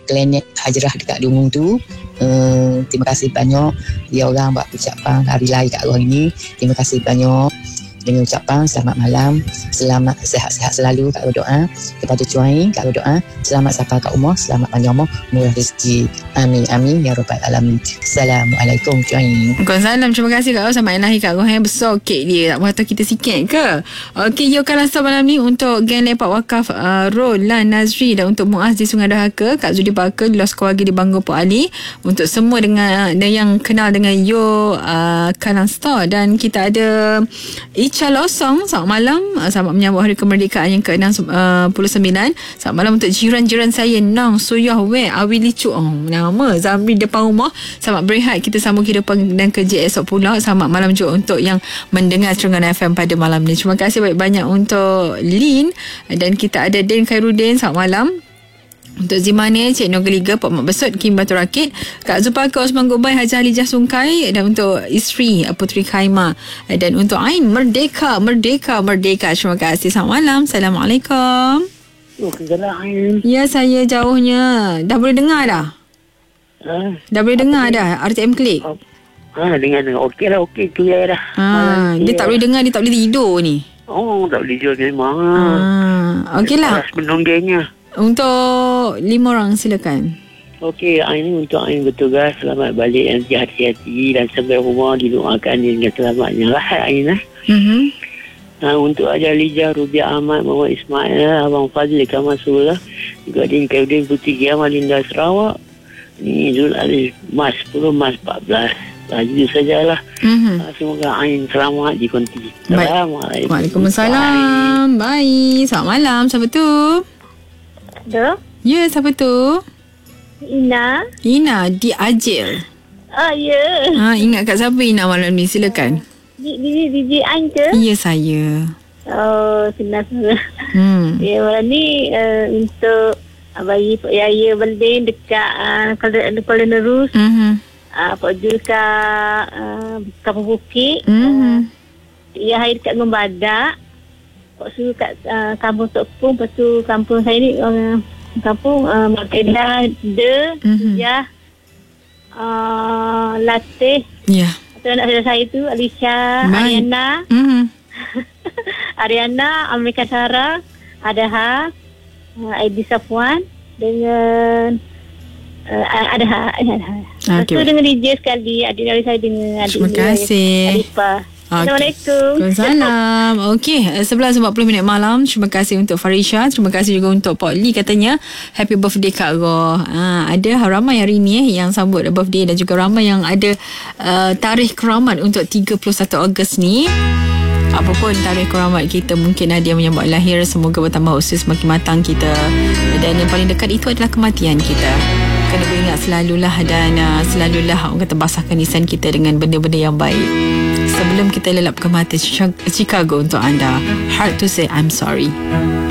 Klinik Hajrah dekat Dungung tu. Terima kasih banyak dia orang buat ucapan hari lahir kat orang ini. Terima kasih banyak dengan ucapan selamat malam, selamat sehat-sehat selalu kat doa kepada Cuai kat doa, selamat sampai kat rumah, selamat panjang umur, murah rezeki, amin amin ya rabbal alamin. Assalamualaikum Cuai. Waalaikumsalam. Terima kasih Kak Ros. Selamat lahir Kak Ros. Besar kek dia, tak patut kita sikit ke. Okey, you akan rasa malam ni untuk geng Lepak Wakaf Roland Nazri dan untuk Muaz di Sungai Dahaka, Kak Zudi Parker di Los Keluarga di Bangor Port Ali, untuk semua dengan yang kenal dengan Yo Kalang Store. Dan kita ada Icha Losong, selamat malam, selamat menyambut hari kemerdekaan yang ke-69. Selamat malam untuk jiran-jiran saya Nong Suyah We Awi Licuk, nama Zamri depan rumah. Selamat berehat, kita sambung kehidupan dan kerja esok pula. Selamat malam juga untuk yang mendengar Terengganu FM pada malam ni. Terima kasih banyak-banyak untuk Lin. Dan kita ada Den Khairuddin, selamat malam. Untuk Zimane, Cik Nogeliga, Pak Mak Besut, Kim Batu Rakit, Kak Zulfaqar Osman Gobai, Haji Halijah Sungkai, dan untuk isteri Putri Khaimah, dan untuk Ain, Merdeka, Merdeka, Merdeka. Terima kasih. Selamat malam. Assalamualaikum. Ain. Ya, saya jauhnya. Dah boleh dengar dah? Dah boleh dengar dah RTM Klik? Dengar. Okey lah, okey, clear dah. Dia tak boleh dengar, dia tak boleh tidur ni. Oh, tak boleh tidur memang. Okey lah. Penonggengnya. Untuk 5 orang, silakan. Okey, Ain ni untuk Ain bertugas. Selamat balik dan hati-hati dan sampai rumah didoakan dengan selamatnya lah Ain . Untuk Ajalijah, Rubiah Ahmad, Muhammad Ismail, Abang Fazil, Kamasula, juga Din Kaudin, Putri Giam, Linda Sarawak. Ni Zul Aziz, Mas 10, Mas 14. Itu sajalah. Semoga Ain selamat di konti. Assalamualaikum. Waalaikumsalam. Baik. Selamat malam. Siapa tu? Ada? Ya, siapa tu? Ina di Ajil. Ya. Ingat kat siapa Ina malam ni? Silakan. DJ Ain ke? Ya, saya. Oh, senang. Ya, malam ni untuk bayi Pak Yaya Baldin dekat Kuala Nerus. Pak Jul kat Kampung Bukit. Ya, hari dekat Gombadak. Pak Su kat Kampung Tokpung. Lepas tu kampung saya ni kampung Makeda De Ya Latih. Ya. Lepas anak saya tu Alisha, Ariana, Ariana, Amerika Sarah, Adaha, Aidi Safwan dengan Adaha. Lepas tu dengan DJ sekali, adik dari saya dengan adik. Terima kasih. Arifah. Assalamualaikum. Waalaikumsalam. Okey, 11.40 malam. Terima kasih untuk Farisha. Terima kasih juga untuk Pak Lee, katanya happy birthday Kak Roh. Ada ramai hari ni yang sambut birthday dan juga ramai yang ada tarikh keramat untuk 31 Ogos ni. Apapun tarikh keramat kita, mungkin ada yang menyambut lahir, semoga bertambah usia semakin matang kita. Dan yang paling dekat itu adalah kematian kita. Kena beringat selalulah dan selalulah orang kata basahkan lisan kita dengan benda-benda yang baik. Sebelum kita lelapkan mata, Chicago untuk anda. Hard to say I'm sorry.